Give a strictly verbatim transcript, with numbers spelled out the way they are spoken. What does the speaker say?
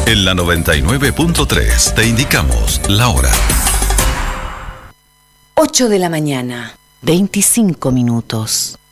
En la noventa y nueve punto tres te indicamos la hora. ocho de la mañana, veinticinco minutos.